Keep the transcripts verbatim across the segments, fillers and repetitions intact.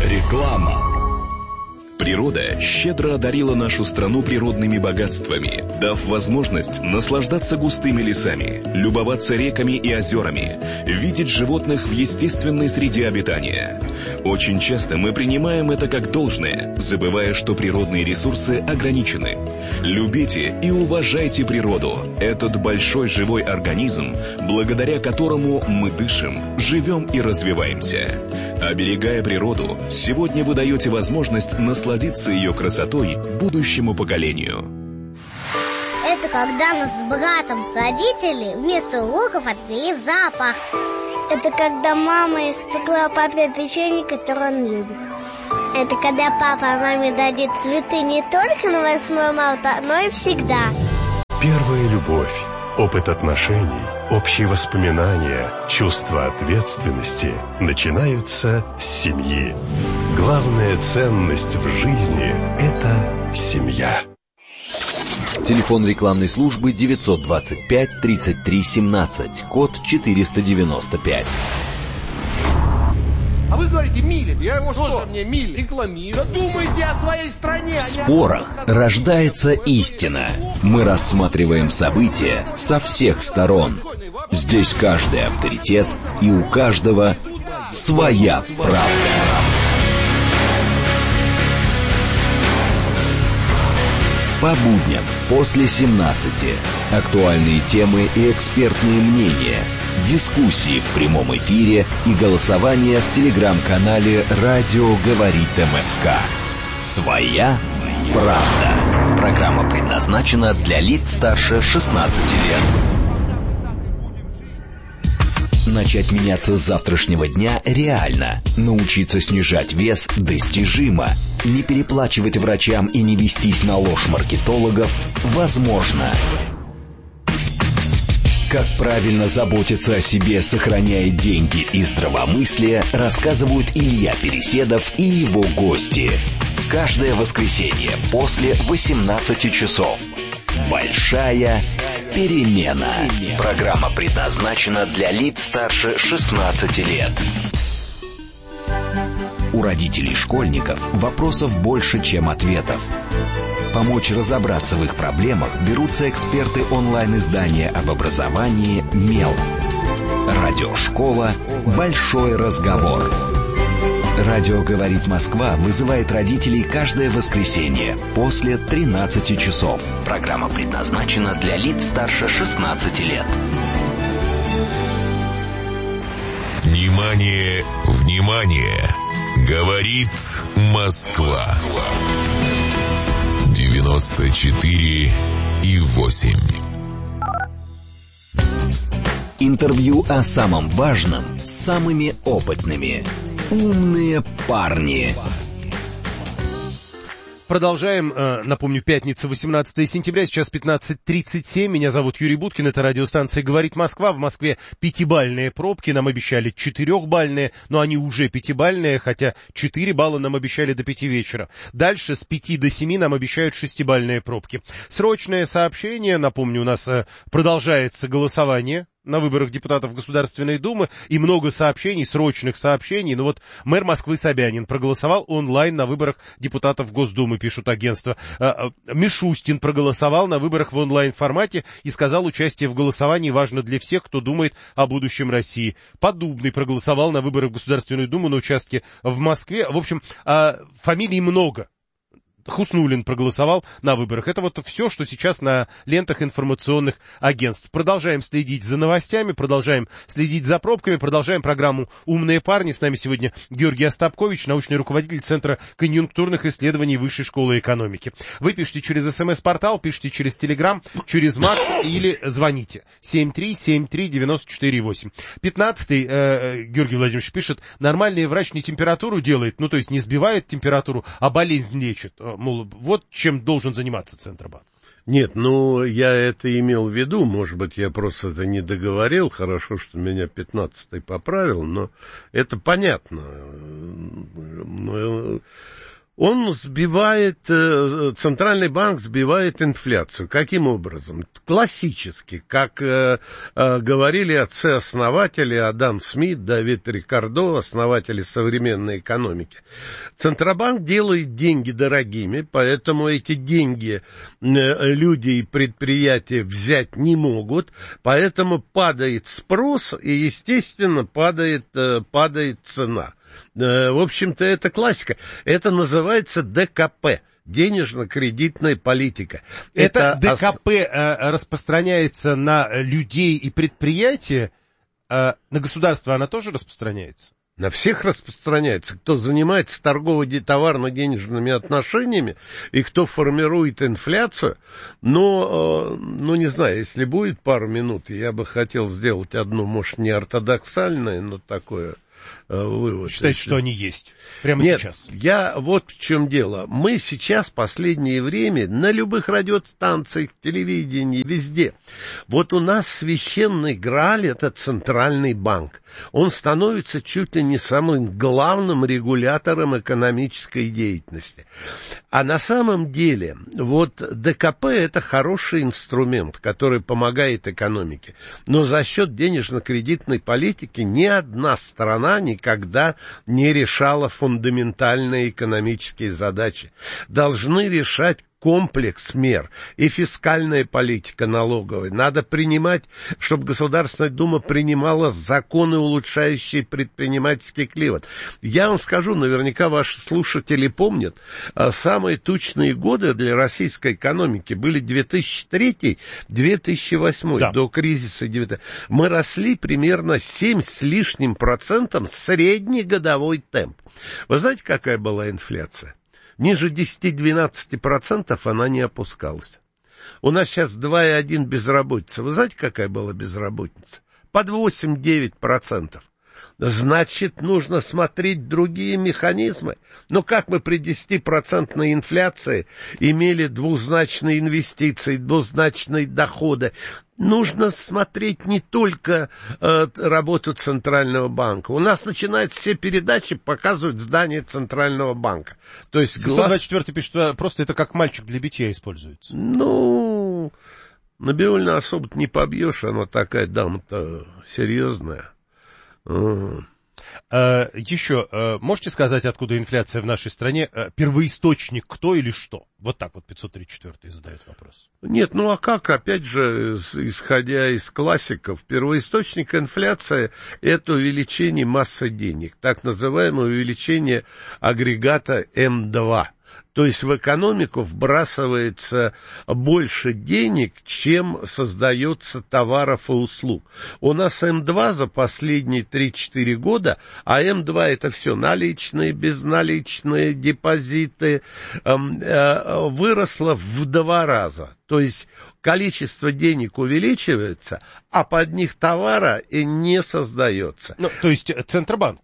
Реклама. Природа щедро одарила нашу страну природными богатствами, дав возможность наслаждаться густыми лесами, любоваться реками и озерами, видеть животных в естественной среде обитания. Очень часто мы принимаем это как должное, забывая, что природные ресурсы ограничены. Любите и уважайте природу, этот большой живой организм, благодаря которому мы дышим, живем и развиваемся. Оберегая природу, сегодня вы даете возможность насладиться насладиться ее красотой будущему поколению. Это когда мы с братом родители вместо уроков отвели в зоопарк. Это когда мама испекла папе печенье, которое он любит. Это когда папа маме дадит цветы не только на восьмое марта, но и всегда. Первая любовь, опыт отношений, общие воспоминания, чувство ответственности начинаются с семьи. Главная ценность в жизни – это семья. Телефон рекламной службы девятьсот двадцать пять тридцать три семнадцать, код четыреста девяносто пять. А вы говорите мили, я его что? Мне мили рекламирую. Да думайте о своей стране. В спорах рождается истина. Мы рассматриваем события со всех сторон. Здесь каждый авторитет, и у каждого своя правда. По будням после семнадцати. Актуальные темы и экспертные мнения. Дискуссии в прямом эфире и голосование в телеграм-канале «Радио говорит МСК». Своя правда. Программа предназначена для лиц старше шестнадцати лет. Начать меняться с завтрашнего дня реально. Научиться снижать вес достижимо. Не переплачивать врачам и не вестись на ложь маркетологов возможно. Как правильно заботиться о себе, сохраняя деньги и здравомыслие, рассказывают Илья Переседов и его гости. Каждое воскресенье после восемнадцати часов. Большая перемена. Программа предназначена для лиц старше шестнадцати лет. У родителей школьников вопросов больше, чем ответов. Помочь разобраться в их проблемах берутся эксперты онлайн-издания об образовании «Мел». Радиошкола «Большой разговор». Радио «Говорит Москва» вызывает родителей каждое воскресенье после тринадцати часов. Программа предназначена для лиц старше шестнадцати лет. Внимание, внимание! Говорит Москва. девяносто четыре и восемь. Интервью о самом важном с самыми опытными. Умные парни. Продолжаем. Напомню, пятница, восемнадцатое сентября, сейчас пятнадцать тридцать семь. Меня зовут Юрий Буткин, это радиостанция «Говорит Москва». В Москве пятибалльные пробки, нам обещали четырехбалльные, но они уже пятибалльные, хотя четыре балла нам обещали до пяти вечера. Дальше с пяти до семи нам обещают шестибалльные пробки. Срочное сообщение, напомню, у нас продолжается голосование на выборах депутатов Государственной Думы, и много сообщений, срочных сообщений. Ну вот мэр Москвы Собянин проголосовал онлайн на выборах депутатов Госдумы, пишут агентства. Мишустин проголосовал на выборах в онлайн-формате и сказал, участие в голосовании важно для всех, кто думает о будущем России. Поддубный проголосовал на выборах в Государственную Думу на участке в Москве. В общем, фамилий много. Хуснуллин проголосовал на выборах. Это вот все, что сейчас на лентах информационных агентств. Продолжаем следить за новостями, продолжаем следить за пробками, продолжаем программу «Умные парни». С нами сегодня Георгий Остапкович, научный руководитель Центра конъюнктурных исследований Высшей школы экономики. Вы пишите через СМС-портал, пишите через Телеграм, через Макс или звоните. семь три семь три девять четыре восемь. Пятнадцатый, э, Георгий Владимирович пишет, нормальный врач не температуру делает, ну то есть не сбивает температуру, а болезнь лечит. Мол, вот чем должен заниматься Центробанк. Нет, ну, я это имел в виду, может быть, я просто это не договорил, хорошо, что меня пятнадцатый поправил, но это понятно. Он сбивает, Центральный банк сбивает инфляцию. Каким образом? Классически, как э, э, говорили отцы-основатели Адам Смит, Давид Рикардо, основатели современной экономики. Центробанк делает деньги дорогими, поэтому эти деньги э, люди и предприятия взять не могут, поэтому падает спрос и, естественно, падает, э, падает цена. В общем-то, это классика. Это называется ДКП. Денежно-кредитная политика. Это, это ДКП ос... распространяется на людей и предприятия, на государство она тоже распространяется? На всех распространяется. Кто занимается торгово-товарно-денежными отношениями и кто формирует инфляцию. Но, ну, не знаю, если будет пару минут, я бы хотел сделать одну, может, не ортодоксальное, но такое... вывод. Считаете, если... что они есть прямо Нет, сейчас? Я вот в чем дело. Мы сейчас в последнее время на любых радиостанциях, телевидении, везде. Вот у нас священный Грааль — это Центральный банк. Он становится чуть ли не самым главным регулятором экономической деятельности. А на самом деле вот ДКП — это хороший инструмент, который помогает экономике. Но за счет денежно-кредитной политики ни одна страна никогда не решала фундаментальные экономические задачи. Должны решать комплекс мер и фискальная политика налоговая. Надо принимать, чтобы Государственная Дума принимала законы, улучшающие предпринимательский климат. Я вам скажу, наверняка ваши слушатели помнят, самые тучные годы для российской экономики были две тысячи третий — две тысячи восьмой, да. До кризиса девятнадцатого. Мы росли примерно семь с лишним процентом среднегодовой темп. Вы знаете, какая была инфляция? Ниже десять-двенадцать процентов она не опускалась. У нас сейчас два и одна безработица. Вы знаете, какая была безработица? Под восемь-девять процентов. Значит, нужно смотреть другие механизмы. Но как мы при десятипроцентной инфляции имели двузначные инвестиции, двузначные доходы? Нужно смотреть не только э, работу Центрального банка. У нас начинают все передачи показывать здание Центрального банка. То есть семьсот двадцать четвёртый пишет, что просто это как мальчик для битья используется. Ну, Набиуллина особо не побьешь, она такая дама-то серьезная. Uh. Uh, еще, uh, можете сказать, откуда инфляция в нашей стране? Uh, первоисточник кто или что? Вот так вот пятьсот тридцать четвёртый задает вопрос. Нет, ну а как? Опять же, исходя из классиков, первоисточник инфляции — это увеличение массы денег, так называемое увеличение агрегата эм два. То есть в экономику вбрасывается больше денег, чем создается товаров и услуг. У нас эм два за последние три-четыре года, а эм два это все наличные, безналичные, депозиты, э, э, выросло в два раза. То есть количество денег увеличивается, а под них товара и не создается. Ну, то есть Центробанк?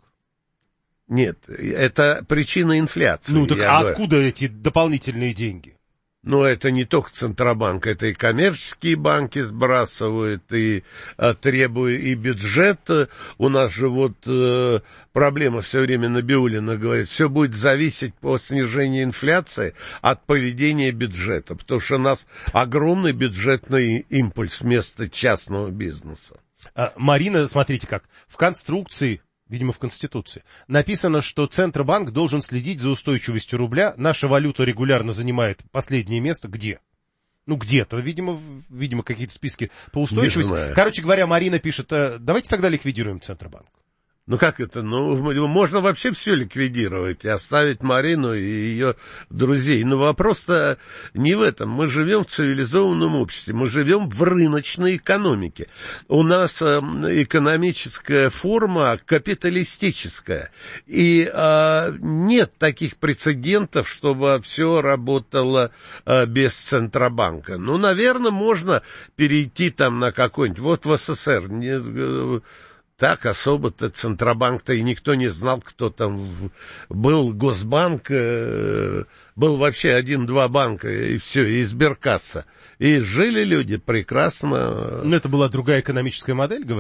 Нет, это причина инфляции. Ну так а откуда эти дополнительные деньги? Ну, это не только Центробанк, это и коммерческие банки сбрасывают, и а, требуют, и бюджет. У нас же вот э, проблема все время Набиуллина говорит, все будет зависеть по снижению инфляции от поведения бюджета, потому что у нас огромный бюджетный импульс вместо частного бизнеса. А, Марина, смотрите как, в конструкции... Видимо, в Конституции. Написано, что Центробанк должен следить за устойчивостью рубля. Наша валюта регулярно занимает последнее место. Где? Ну, где-то. Видимо, видимо какие-то списки по устойчивости. Короче говоря, Марина пишет, давайте тогда ликвидируем Центробанк. Ну, как это? Ну, можно вообще все ликвидировать и оставить Марину и ее друзей. Но вопрос-то не в этом. Мы живем в цивилизованном обществе, мы живем в рыночной экономике. У нас э, экономическая форма капиталистическая. И э, нет таких прецедентов, чтобы все работало э, без Центробанка. Ну, наверное, можно перейти там на какой-нибудь... Вот в СССР... Не, так особо-то Центробанк-то и никто не знал, кто там в... был. Госбанк, э, был вообще один-два банка, и все, и Сберкасса. И жили люди прекрасно. Но это была другая экономическая модель, говорят?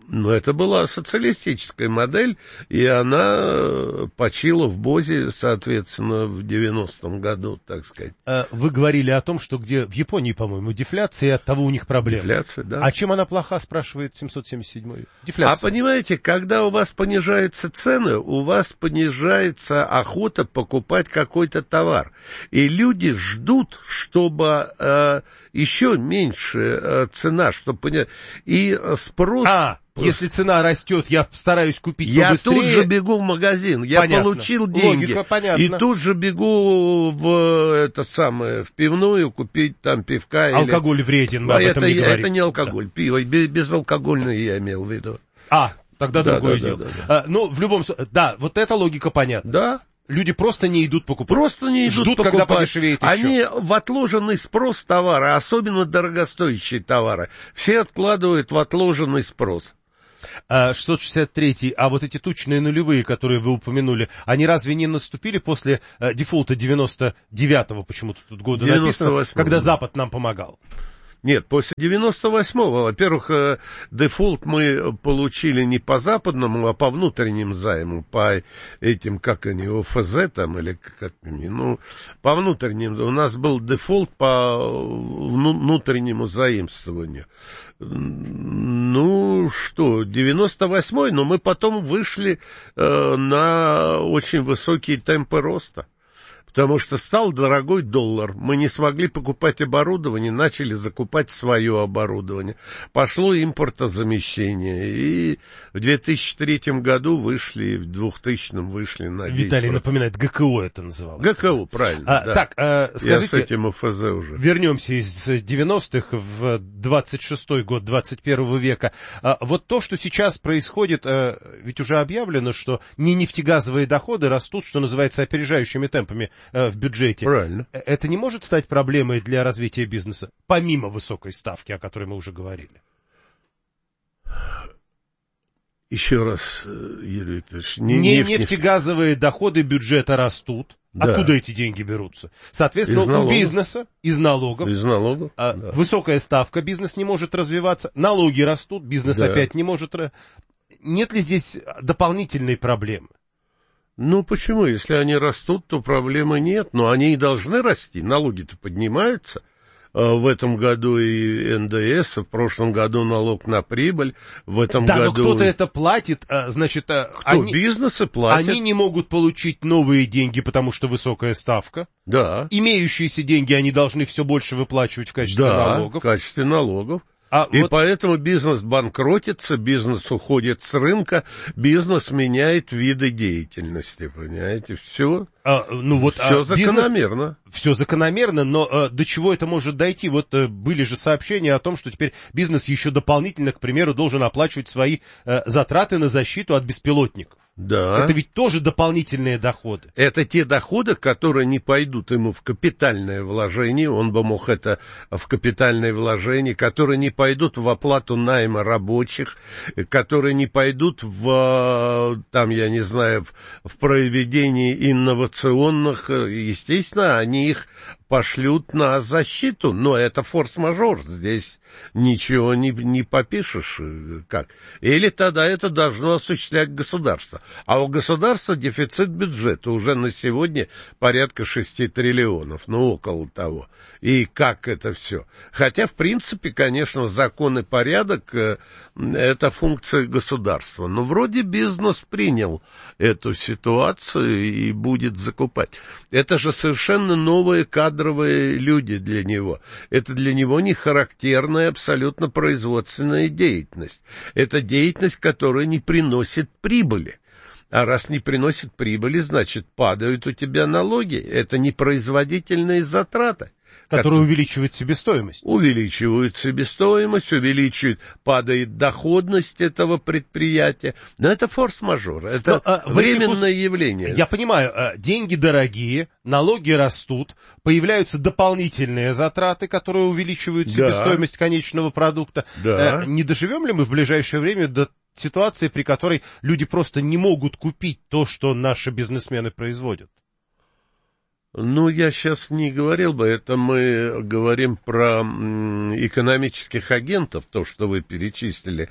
Ну, это была социалистическая модель, и она почила в БОЗе, соответственно, в девяностом году, так сказать. Вы говорили о том, что где в Японии, по-моему, дефляция, и от того у них проблемы. Дефляция, да. А чем она плоха, спрашивает семьсот семьдесят седьмой? Дефляция. А понимаете, когда у вас понижаются цены, у вас понижается охота покупать какой-то товар. И люди ждут, чтобы э, еще меньше э, цена, чтобы понять. И спрос... А, если цена растет, я стараюсь купить я побыстрее. тут же бегу в магазин, я Понятно. получил деньги. Логика понятна. И тут же бегу в это самое, в пивную купить там пивка. Алкоголь или... вреден, мы об этом это, не говорим. Это не алкоголь, да. Пиво, безалкогольное я имел в виду. А, тогда да, другое да, дело. Да, да, да. А, ну, в любом случае, да, вот эта логика понятна. Да. Люди просто не идут покупать. Просто не идут Ждут, покупать. когда подешевеет еще. Они в отложенный спрос товара, особенно дорогостоящие товары, все откладывают в отложенный спрос. шестьсот шестьдесят третий, а вот эти тучные нулевые, которые вы упомянули, они разве не наступили после э, дефолта девяносто девятого, почему-то тут года написано, когда Запад нам помогал? Нет, после девяносто восьмого, во-первых, э, дефолт мы получили не по западному, а по внутренним займу, по этим, как они, ОФЗ там, или как они, ну, по внутренним. У нас был дефолт по внутреннему заимствованию. Ну, что, девяносто восьмой, но мы потом вышли э, на очень высокие темпы роста. Потому что стал дорогой доллар, мы не смогли покупать оборудование, начали закупать свое оборудование. Пошло импортозамещение, и в две тысячи третьем году вышли, в двухтысячном вышли на десять процентов. Виталий напоминает, ГКО это называлось. ГКО, правильно, а, да. Так, а, скажите, я с этим ОФЗ уже. Вернемся из девяностых в двадцать шестой год двадцать первого века. А, вот то, что сейчас происходит, а, ведь уже объявлено, что не нефтегазовые доходы растут, что называется, опережающими темпами в бюджете. Правильно. Это не может стать проблемой для развития бизнеса, помимо высокой ставки, о которой мы уже говорили? Еще раз, Юрий Викторович. Не, не нефть, нефтегазовые доходы бюджета растут. Да. Откуда эти деньги берутся? Соответственно, у бизнеса из налогов. Из налогов. А, да. Высокая ставка, бизнес не может развиваться. Налоги растут, бизнес да. опять не может. Нет ли здесь дополнительной проблемы? Ну, почему? Если они растут, то проблемы нет. Но они и должны расти. Налоги-то поднимаются. В этом году и эн дэ эс, в прошлом году налог на прибыль. В этом да, году... но кто-то это платит, значит... Кто? Они... Бизнесы платят. Они не могут получить новые деньги, потому что высокая ставка. Да. Имеющиеся деньги они должны все больше выплачивать в качестве да, налогов. в качестве налогов. А и вот... поэтому бизнес банкротится, бизнес уходит с рынка, бизнес меняет виды деятельности, понимаете, все, а, ну вот, все а закономерно. Бизнес... Все закономерно, но а, до чего это может дойти? Вот а, были же сообщения о том, что теперь бизнес еще дополнительно, к примеру, должен оплачивать свои а, затраты на защиту от беспилотников. Да. Это ведь тоже дополнительные доходы. Это те доходы, которые не пойдут ему в капитальное вложение, он бы мог это в капитальное вложение, которые не пойдут в оплату найма рабочих, которые не пойдут в, там, я не знаю, в, в проведении инновационных, естественно, они их пошлют на защиту, но это форс-мажор, здесь ничего не, не попишешь, как. Или тогда это должно осуществлять государство. А у государства дефицит бюджета уже на сегодня порядка шести триллионов, ну около того. И как это все? Хотя, в принципе, конечно, закон и порядок э, это функция государства. Но вроде бизнес принял эту ситуацию и будет закупать. Это же совершенно новые кадровые люди для него. Это для него не характерная абсолютно производственная деятельность. Это деятельность, которая не приносит прибыли. А раз не приносит прибыли, значит, падают у тебя налоги. Это непроизводительные затраты. Которые как... увеличивают себестоимость. Увеличивают себестоимость, увеличивают, падает доходность этого предприятия. Но это форс-мажор, это Но, а, временное этих... явление. Я понимаю, деньги дорогие, налоги растут, появляются дополнительные затраты, которые увеличивают себестоимость да. конечного продукта. Да. Не доживем ли мы в ближайшее время до ситуации, при которой люди просто не могут купить то, что наши бизнесмены производят? Ну, я сейчас не говорил бы, это мы говорим про экономических агентов, то, что вы перечислили.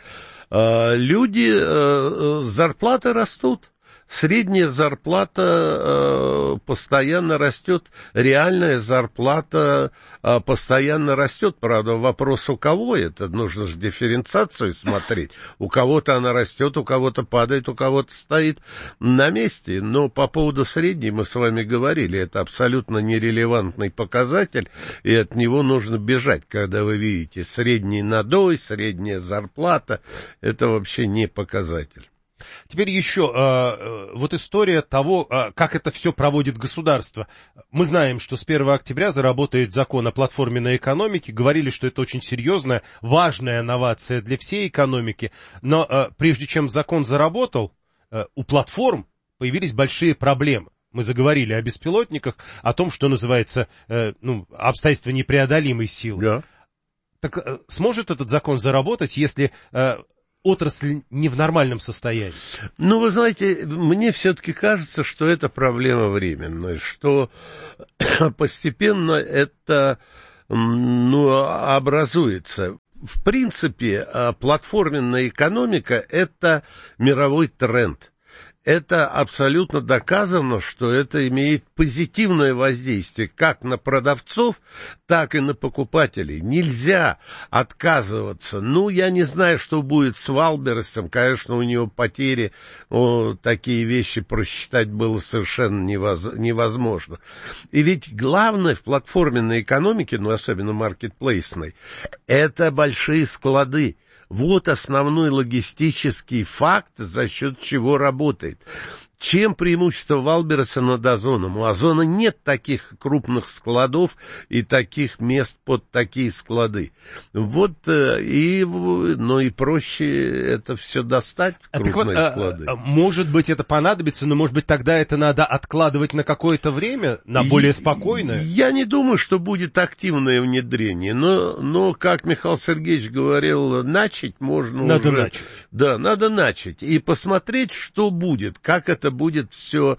Люди, зарплаты растут. Средняя зарплата э, постоянно растет, реальная зарплата э, постоянно растет. Правда, вопрос у кого это, нужно же дифференциацию смотреть. У кого-то она растет, у кого-то падает, у кого-то стоит на месте. Но по поводу средней мы с вами говорили, это абсолютно нерелевантный показатель, и от него нужно бежать. Когда вы видите средний надой, средняя зарплата, это вообще не показатель. Теперь еще э, вот история того, э, как это все проводит государство. Мы знаем, что с первого октября заработает закон о платформенной экономике. Говорили, что это очень серьезная, важная новация для всей экономики. Но э, прежде чем закон заработал, э, у платформ появились большие проблемы. Мы заговорили о беспилотниках, о том, что называется э, ну, обстоятельства непреодолимой силы. Да. Так э, сможет этот закон заработать, если... Э, отрасль не в нормальном состоянии? Ну, вы знаете, мне все-таки кажется, что это проблема временная, что постепенно это, ну, образуется. В принципе, платформенная экономика – это мировой тренд. Это абсолютно доказано, что это имеет позитивное воздействие как на продавцов, так и на покупателей. Нельзя отказываться. Ну, я не знаю, что будет с Валбересом. Конечно, у него потери, о, такие вещи просчитать было совершенно невозможно. И ведь главное в платформенной экономике, ну, особенно маркетплейсной, это большие склады. Вот основной логистический факт, за счет чего работает. Чем преимущество Валбереса над Озоном? У Озона нет таких крупных складов и таких мест под такие склады. Вот, и, ну и проще это все достать, крупные так вот, склады. А, может быть, это понадобится, но, может быть, тогда это надо откладывать на какое-то время, на более спокойное? Я не думаю, что будет активное внедрение, но, но как Михаил Сергеевич говорил, начать можно надо уже... начать. Да, надо начать и посмотреть, что будет, как это будет все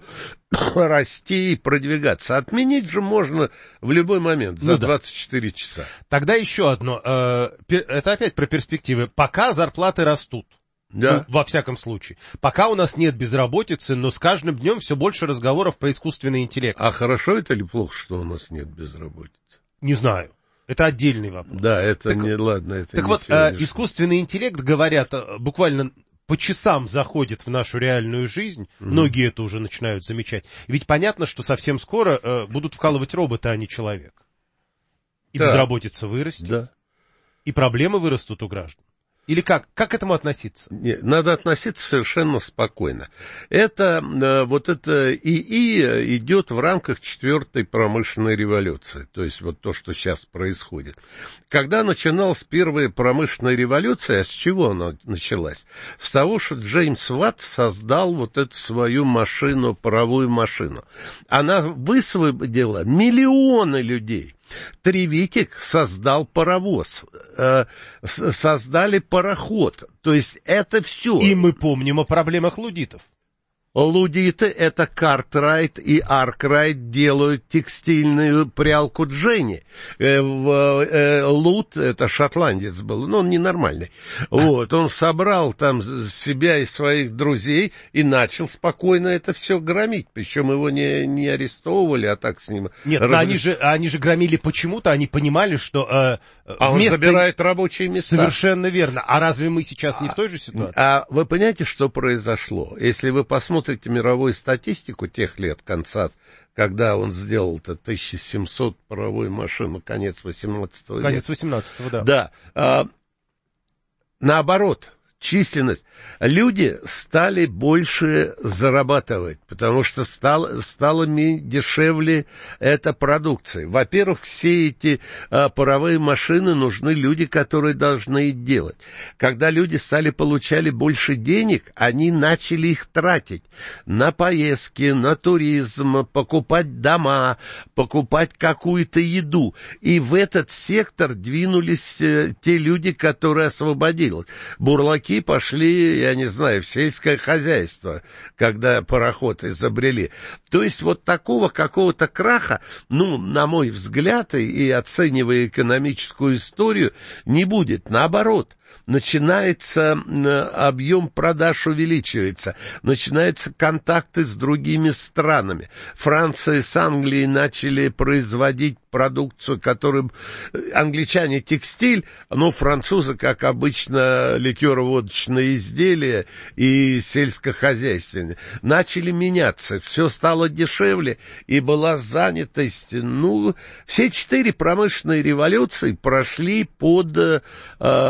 расти и продвигаться. Отменить же можно в любой момент, за ну да. двадцать четыре часа. Тогда еще одно. Это опять про перспективы. Пока зарплаты растут. Да. Ну, во всяком случае. Пока у нас нет безработицы, но с каждым днем все больше разговоров про искусственный интеллект. А хорошо это или плохо, что у нас нет безработицы? Не знаю. Это отдельный вопрос. Да, это так, не ладно. Это так не вот, э, искусственный интеллект, говорят, буквально по часам заходит в нашу реальную жизнь. Mm-hmm. Многие это уже начинают замечать. Ведь понятно, что совсем скоро э, будут вкалывать роботы, а не человек. И да. безработица вырастет. Да. И проблемы вырастут у граждан. Или как? Как к этому относиться? Нет, надо относиться совершенно спокойно. Это, вот это ИИ идет в рамках четвертой промышленной революции. То есть вот то, что сейчас происходит. Когда начиналась первая промышленная революция, а с чего она началась? С того, что Джеймс Ватт создал вот эту свою машину, паровую машину. Она высвободила миллионы людей. Тревитик создал паровоз, э, создали пароход, то есть это все. И мы помним о проблемах луддитов. Луддиты, это Картрайт и Аркрайт, делают текстильную прялку Дженни. Э, э, Луд, это шотландец был, но он ненормальный. Вот, он собрал там себя и своих друзей и начал спокойно это все громить. Причем его не, не арестовывали, а так с ним... Нет, раз... они, же, они же громили почему-то, они понимали, что... Э, а он забирает рабочие места. Совершенно верно. А разве мы сейчас не в той же ситуации? А вы понимаете, что произошло? Если вы посмотрите мировую статистику тех лет, конца, когда он сделал это тысяча семьсот паровую машину, конец восемнадцатого века. Конец восемнадцатого, да. Да. А, наоборот, численность. Люди стали больше зарабатывать, потому что стало, стало дешевле эта продукция. Во-первых, все эти а, паровые машины нужны люди, которые должны их делать. Когда люди стали получали больше денег, они начали их тратить на поездки, на туризм, покупать дома, покупать какую-то еду. И в этот сектор двинулись э, те люди, которые освободились. Бурлаки мужики пошли, я не знаю, в сельское хозяйство, когда пароход изобрели. То есть вот такого какого-то краха, ну, на мой взгляд, и оценивая экономическую историю, не будет. Наоборот, начинается объем продаж увеличивается, начинаются контакты с другими странами. Франция с Англией начали производить продукцию, которую англичане текстиль, но французы, как обычно, ликеро-водочные изделия и сельскохозяйственные. Начали меняться, все стало дешевле, и была занятость. Ну, все четыре промышленные революции прошли под... Э,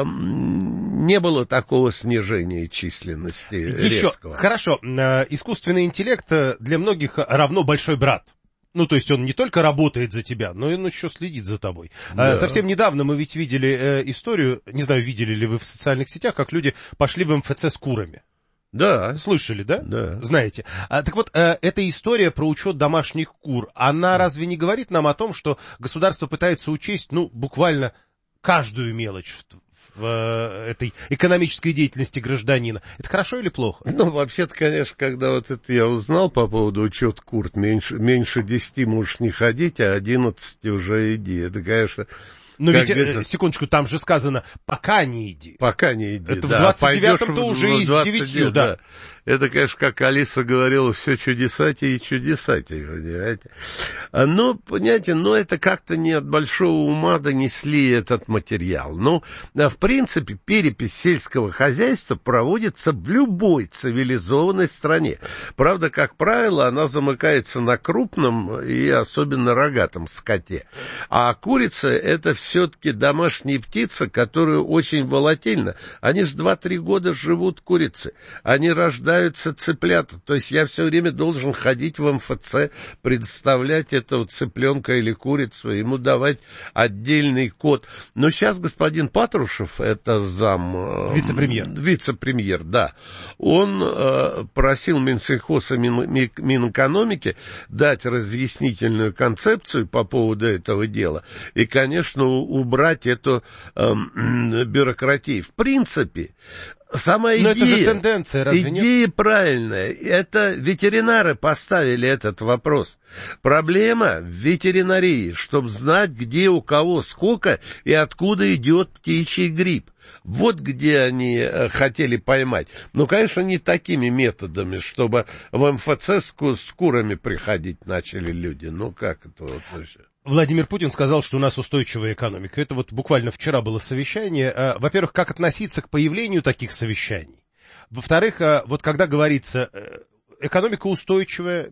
не было такого снижения численности Еще, резкого. Хорошо, искусственный интеллект для многих равно большой брат. Ну, то есть он не только работает за тебя, но и он еще следит за тобой. Да. Совсем недавно мы ведь видели э, историю, не знаю, видели ли вы в социальных сетях, как люди пошли в эм эф цэ с курами. Да. Слышали, да? Да. Знаете. А, так вот, э, эта история про учет домашних кур, она разве не говорит нам о том, что государство пытается учесть, ну, буквально каждую мелочь в, в этой экономической деятельности гражданина? Это хорошо или плохо? Ну, вообще-то, конечно, когда вот это я узнал по поводу учета кур, меньше, меньше десяти можешь не ходить, а одиннадцати уже иди. Это, конечно... Но ведь, говорится, секундочку, там же сказано, пока не иди. Пока не иди, это да. в двадцать девятом-то уже и с девятью, да. да. Это, конечно, как Алиса говорила, все чудесатей и чудесатей, понимаете. Но, понимаете, но это как-то не от большого ума донесли этот материал. Ну, в принципе, перепись сельского хозяйства проводится в любой цивилизованной стране. Правда, как правило, она замыкается на крупном и особенно рогатом скоте. А курица — это все-таки домашняя птица, которая очень волатильна. Они же два-три года живут, курицы. Они рождаются цыплята. То есть я все время должен ходить в эм эф цэ, предоставлять этого цыпленка или курицу, ему давать отдельный код. Но сейчас господин Патрушев, это зам... Вице-премьер. Вице-премьер, да. Он э, просил Минсельхоз и Мин, Минэкономики дать разъяснительную концепцию по поводу этого дела. И, конечно, убрать эту э, бюрократию. В принципе, сама идея... Но это же тенденция, разве нет? Идея правильная. Это ветеринары поставили этот вопрос. Проблема в ветеринарии, чтобы знать, где у кого сколько и откуда идет птичий грипп. Вот где они э, хотели поймать. Ну, конечно, не такими методами, чтобы в эм эф цэ с, с курами приходить начали люди. Ну, как это вот вообще? Владимир Путин сказал, что у нас устойчивая экономика. Это вот буквально вчера было совещание. Во-первых, как относиться к появлению таких совещаний? Во-вторых, вот когда говорится, экономика устойчивая,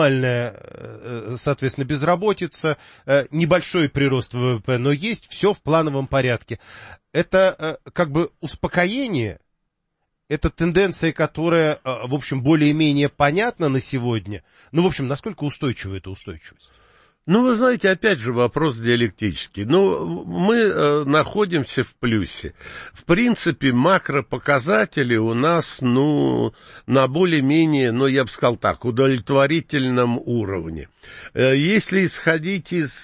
минимальная, соответственно, безработица, небольшой прирост вэ вэ пэ, но есть все в плановом порядке. Это как бы успокоение, это тенденция, которая, в общем, более-менее понятна на сегодня. Ну, в общем, насколько устойчива эта устойчивость? Ну, вы знаете, опять же вопрос диалектический. Ну, мы э, находимся в плюсе. В принципе, макропоказатели у нас, ну, на более-менее, ну, я бы сказал так, удовлетворительном уровне. Э, если исходить из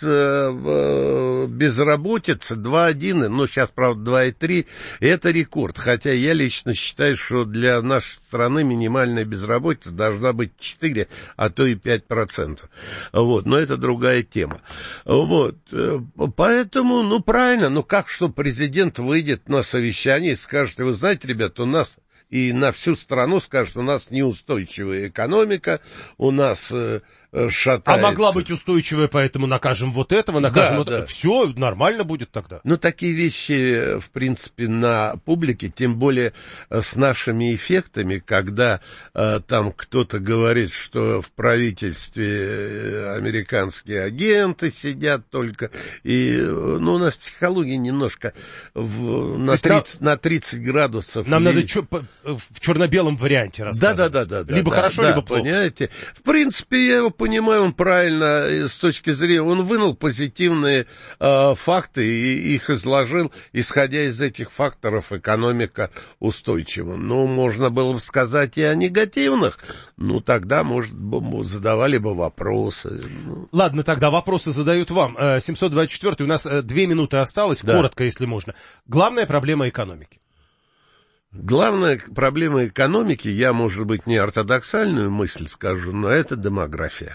э, безработицы, два целых один, ну, сейчас, правда, два целых три, это рекорд. Хотя я лично считаю, что для нашей страны минимальная безработица должна быть четыре, а то и пять процентов. Вот, но это другая тема. Вот. Поэтому, ну, правильно, ну, как что президент выйдет на совещание и скажет, вы знаете, ребята, у нас и на всю страну скажет, у нас неустойчивая экономика, у нас э, шатается. А могла быть устойчивая, поэтому накажем вот этого, накажем да, вот да. это. Все нормально будет тогда. Ну, такие вещи, в принципе, на публике, тем более с нашими эффектами, когда э, там кто-то говорит, что в правительстве американские агенты сидят только, и, ну, у нас психология немножко в, на, тридцать, на тридцать градусов. Нам и... надо чё, в черно-белом варианте рассказывать. Да, да, да, да. Либо да, хорошо, да, либо плохо. Понимаете? В принципе, я его понимаю, он правильно с точки зрения, он вынул позитивные э, факты и их изложил, исходя из этих факторов, экономика устойчива. Ну, можно было бы сказать и о негативных, ну, тогда, может, задавали бы вопросы. Ладно, тогда вопросы задают вам. семьсот двадцать четыре, у нас две минуты осталось, да. Коротко, если можно. Главная проблема экономики. Главная проблема экономики, я, может быть, не ортодоксальную мысль скажу, но это демография.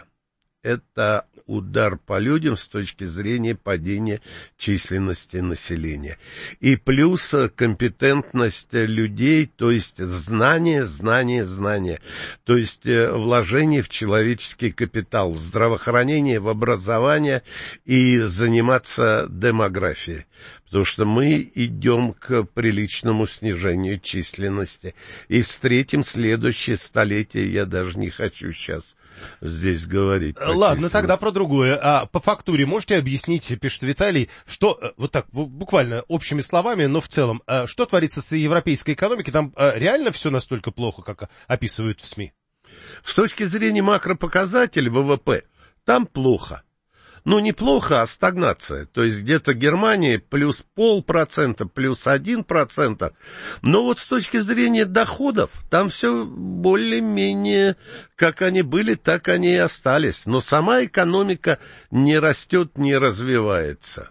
Это удар по людям с точки зрения падения численности населения. И плюс компетентность людей, то есть знание, знание, знание. То есть вложение в человеческий капитал, в здравоохранение, в образование и заниматься демографией. Потому что мы идем к приличному снижению численности. И встретим следующее столетие, я даже не хочу сейчас здесь говорить. Ладно, тогда про другое. А по фактуре можете объяснить, пишет Виталий, что, вот так, буквально общими словами, но в целом, что творится с европейской экономикой? Там реально все настолько плохо, как описывают в СМИ? С точки зрения макропоказателей ВВП, там плохо. Ну, неплохо, а стагнация. То есть где-то Германия плюс полпроцента, плюс один процент. Но вот с точки зрения доходов, там все более-менее, как они были, так они и остались. Но сама экономика не растет, не развивается.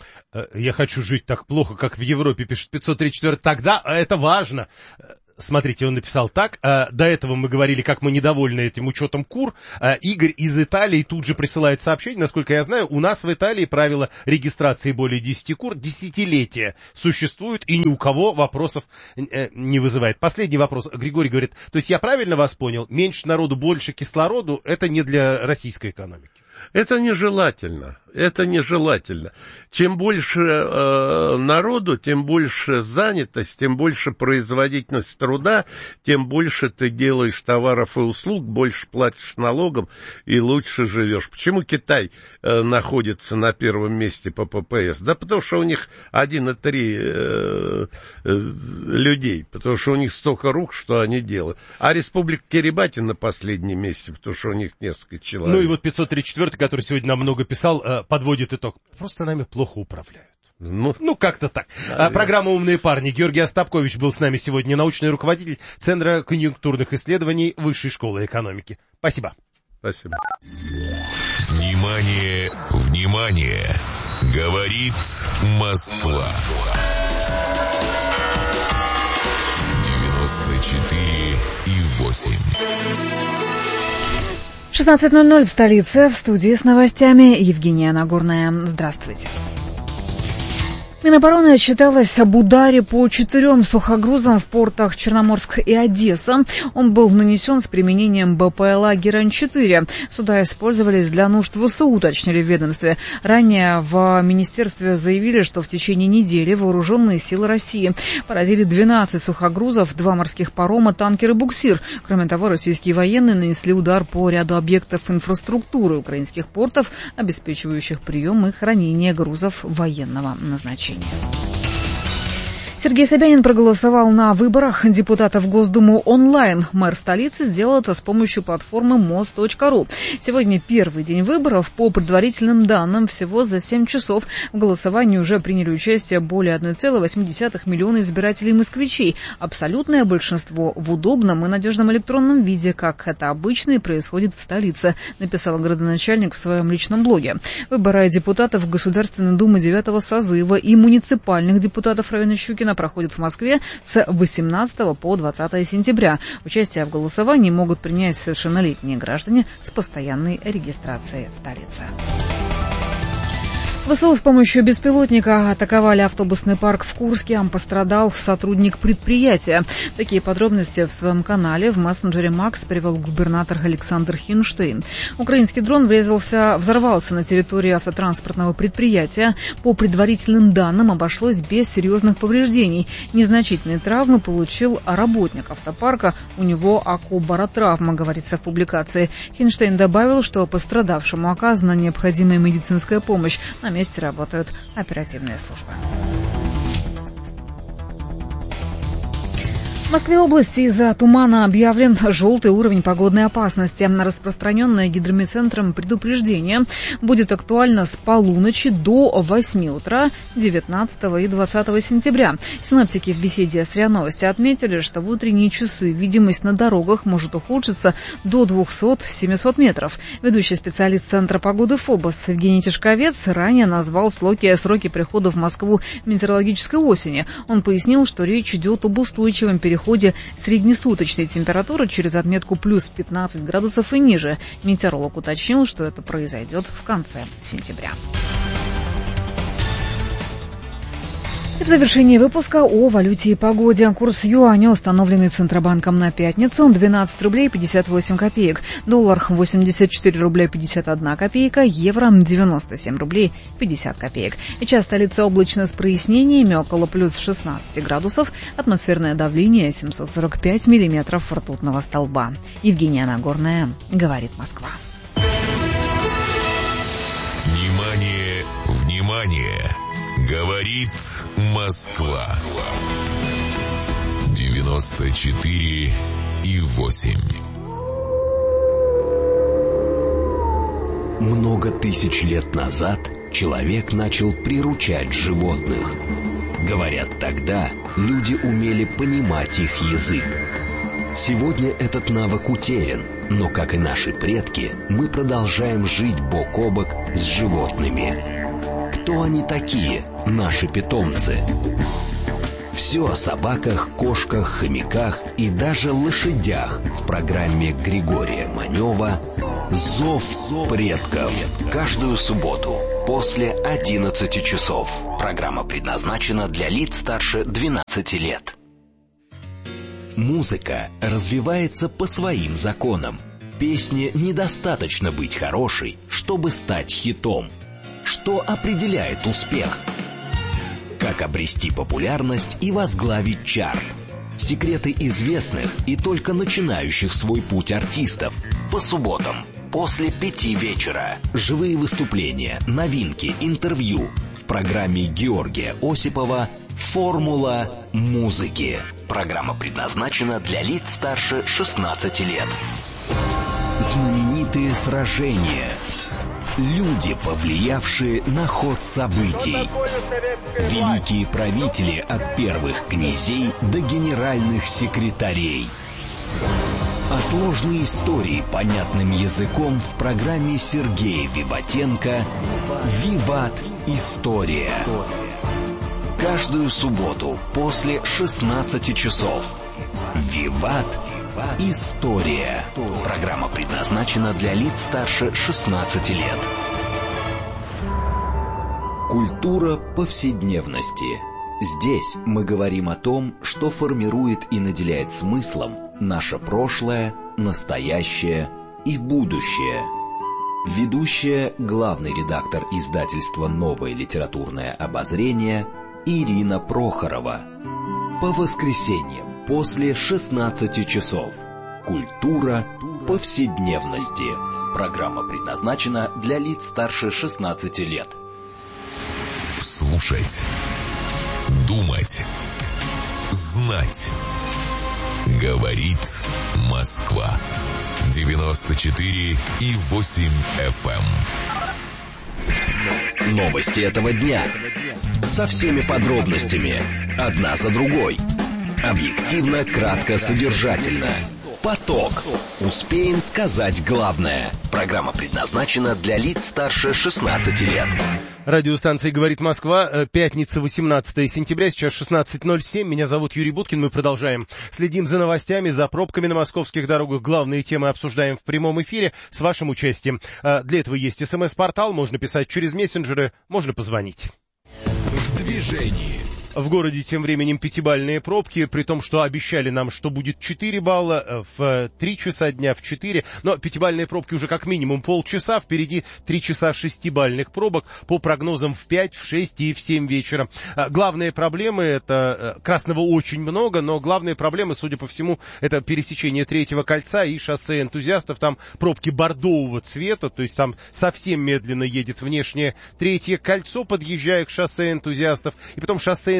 Я хочу жить так плохо, как в Европе, пишет пятьсот тридцать четыре. Тогда это важно. Смотрите, он написал так. До этого мы говорили, как мы недовольны этим учетом кур. Игорь из Италии тут же присылает сообщение. Насколько я знаю, у нас в Италии правило регистрации более десяти кур десятилетия существует, и ни у кого вопросов не вызывает. Последний вопрос. Григорий говорит, то есть я правильно вас понял, меньше народу, больше кислороду, это не для российской экономики? Это нежелательно, это нежелательно. Чем больше э, народу, тем больше занятость, тем больше производительность труда, тем больше ты делаешь товаров и услуг, больше платишь налогов и лучше живешь. Почему Китай э, находится на первом месте по ППС? Да потому что у них один и три э, э, людей, потому что у них столько рук, что они делают. А Республика Кирибати на последнем месте, потому что у них несколько человек. Ну и вот пятьсот тридцать четыре, который сегодня нам много писал, подводит итог. Просто нами плохо управляют. Ну, ну как-то так. Да, Программа «Умные парни». Георгий Остапкович был с нами сегодня, научный руководитель Центра конъюнктурных исследований Высшей школы экономики. Спасибо. Спасибо. Внимание, внимание! Говорит Москва. девяносто четыре и восемь. шестнадцать ноль ноль в столице, в студии с новостями Евгения Нагорная. Здравствуйте. Минобороны отчиталась об ударе по четырем сухогрузам в портах Черноморск и Одесса. Он был нанесен с применением БПЛА «Герань-четыре». Суда использовались для нужд ВСУ, уточнили в ведомстве. Ранее в министерстве заявили, что в течение недели вооруженные силы России поразили двенадцать сухогрузов, два морских парома, танкер и буксир. Кроме того, российские военные нанесли удар по ряду объектов инфраструктуры украинских портов, обеспечивающих прием и хранение грузов военного назначения. Сергей Собянин проголосовал на выборах депутатов в Госдуму онлайн. Мэр столицы сделал это с помощью платформы мост точка ру. Сегодня первый день выборов. По предварительным данным, всего за семь часов в голосовании уже приняли участие более одна целая восемь десятых миллиона избирателей-москвичей. Абсолютное большинство в удобном и надежном электронном виде, как это обычно и происходит в столице, написал градоначальник в своем личном блоге. Выборы депутатов в Государственной Думы девятого созыва и муниципальных депутатов района Щукина проходит в Москве с восемнадцатого по двадцатое сентября. Участие в голосовании могут принять совершеннолетние граждане с постоянной регистрацией в столице. ВСУ с помощью беспилотника атаковали автобусный парк в Курске. Пострадал сотрудник предприятия. Такие подробности в своем канале в мессенджере Макс привел губернатор Александр Хинштейн. Украинский дрон врезался, взорвался на территории автотранспортного предприятия. По предварительным данным, обошлось без серьезных повреждений. Незначительные травмы получил работник автопарка. У него акубаротравма, говорится в публикации. Хинштейн добавил, что пострадавшему оказана необходимая медицинская помощь. На месте работают оперативные службы. В Москве области из-за тумана объявлен желтый уровень погодной опасности. Распространенное гидрометцентром предупреждение будет актуально с полуночи до восьми утра девятнадцатого и двадцатого сентября. Синоптики в беседе с РИА Новости отметили, что в утренние часы видимость на дорогах может ухудшиться до двухсот-семисот метров. Ведущий специалист Центра погоды ФОБОС Евгений Тишковец ранее назвал сроки, сроки прихода в Москву метеорологической осени. Он пояснил, что речь идет об устойчивом переходе в ходе среднесуточной температуры через отметку плюс пятнадцать градусов и ниже. Метеоролог уточнил, что это произойдет в конце сентября. В завершении выпуска о валюте и погоде. Курс юаня, установленный Центробанком на пятницу, двенадцать рублей пятьдесят восемь копеек. Доллар восемьдесят четыре рубля пятьдесят одна копейка. Евро девяносто семь рублей пятьдесят копеек. Сейчас столица облачно с прояснениями, около плюс шестнадцати градусов. Атмосферное давление семьсот сорок пять миллиметров ртутного столба. Евгения Нагорная, говорит Москва. Внимание, внимание! Говорит Москва. девяносто четыре и восемь. Много тысяч лет назад человек начал приручать животных. Говорят, тогда люди умели понимать их язык. Сегодня этот навык утерян, но, как и наши предки, мы продолжаем жить бок о бок с животными. Кто они такие, наши питомцы? Все о собаках, кошках, хомяках и даже лошадях в программе Григория Манева «Зов предков». Каждую субботу после одиннадцати часов. Программа предназначена для лиц старше двенадцати лет. Музыка развивается по своим законам. Песне недостаточно быть хорошей, чтобы стать хитом. Что определяет успех? Как обрести популярность и возглавить чарт? Секреты известных и только начинающих свой путь артистов. По субботам после пяти вечера. Живые выступления, новинки, интервью. В программе Георгия Осипова «Формула музыки». Программа предназначена для лиц старше шестнадцати лет. Знаменитые сражения. Люди, повлиявшие на ход событий. Великие правители от первых князей до генеральных секретарей. А сложные истории понятным языком в программе Сергея Виватенко «Виват. История». Каждую субботу после шестнадцати часов. «Виват. История». Программа предназначена для лиц старше шестнадцати лет. Культура повседневности. Здесь мы говорим о том, что формирует и наделяет смыслом наше прошлое, настоящее и будущее. Ведущая, главный редактор издательства «Новое литературное обозрение» Ирина Прохорова. По воскресеньям после шестнадцати часов. Культура повседневности. Программа предназначена для лиц старше шестнадцати лет. Слушать. Думать. Знать. Говорит Москва. девяносто четыре и восемь эф эм. Новости этого дня. Со всеми подробностями. Одна за другой. Объективно, кратко, содержательно. Поток. Успеем сказать главное. Программа предназначена для лиц старше шестнадцати лет. Радиостанция «Говорит Москва», пятница, восемнадцатого сентября, сейчас шестнадцать ноль семь. Меня зовут Юрий Буткин, мы продолжаем. Следим за новостями, за пробками на московских дорогах. Главные темы обсуждаем в прямом эфире с вашим участием. Для этого есть смс-портал, можно писать через мессенджеры, можно позвонить. В движении. В городе тем временем пятибалльные пробки, при том, что обещали нам, что будет четыре балла в три часа дня, в четыре, но пятибалльные пробки уже как минимум полчаса, впереди три часа шестибалльных пробок по прогнозам в пять, в шесть и в семь вечера. Главные проблемы, это красного очень много, но главные проблемы, судя по всему, это пересечение Третьего кольца и шоссе Энтузиастов, там пробки бордового цвета, то есть там совсем медленно едет внешнее Третье кольцо, подъезжая к шоссе Энтузиастов, и потом шоссе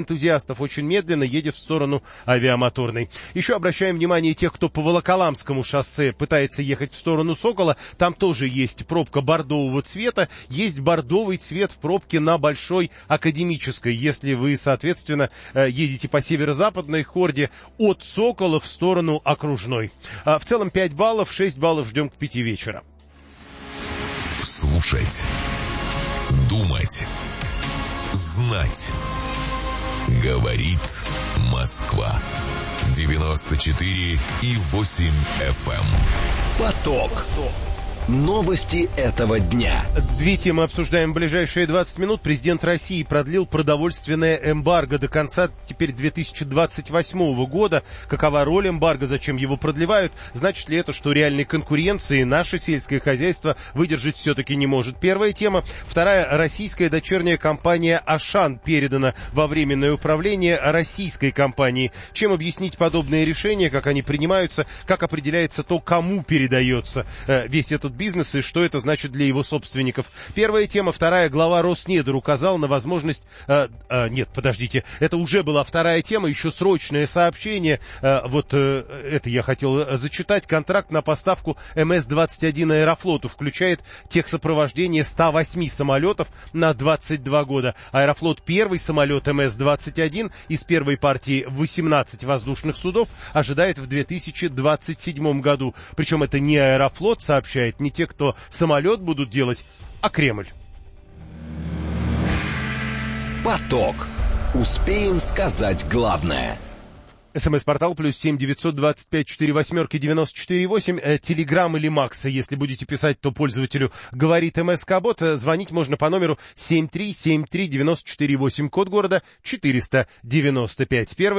энтузиастов очень медленно едет в сторону Авиамоторной. Еще обращаем внимание тех, кто по Волоколамскому шоссе пытается ехать в сторону Сокола. Там тоже есть пробка бордового цвета. Есть бордовый цвет в пробке на Большой Академической. Если вы, соответственно, едете по северо-западной хорде от Сокола в сторону Окружной. В целом пять баллов, шесть баллов ждем к пяти вечера. Слушать, думать, знать. Говорит Москва. девяносто четыре и восемь эф эм. Поток. Новости этого дня. Две темы обсуждаем в ближайшие двадцать минут. Президент России продлил продовольственное эмбарго до конца теперь две тысячи двадцать восьмого года. Какова роль эмбарго, зачем его продлевают? Значит ли это, что реальной конкуренции наше сельское хозяйство выдержать все-таки не может? Первая тема. Вторая. Российская дочерняя компания «Ашан» передана во временное управление российской компании. Чем объяснить подобные решения, как они принимаются, как определяется то, кому передается э, весь этот бизнес и что это значит для его собственников. Первая тема. Вторая. Глава Роснедр указал на возможность... Э, э, нет, подождите. Это уже была вторая тема. Еще срочное сообщение. Э, вот э, это я хотел зачитать. Контракт на поставку эм эс двадцать один Аэрофлоту включает техсопровождение ста восьми самолетов на двадцать два года. Аэрофлот первый самолет эм эс двадцать один из первой партии восемнадцать воздушных судов ожидает в две тысячи двадцать седьмом году. Причем это не Аэрофлот сообщает, не те, кто самолет будут делать, а Кремль. Поток. Успеем сказать главное. СМС-портал плюс семь девятьсот двадцать пять сорок восемь девяносто четыре восемь. Телеграм или Макс. Если будете писать, то пользователю говорит МСК-бот. Звонить можно по номеру семь три семь три девять четыре восемь, код города четыреста девяносто пять. Первый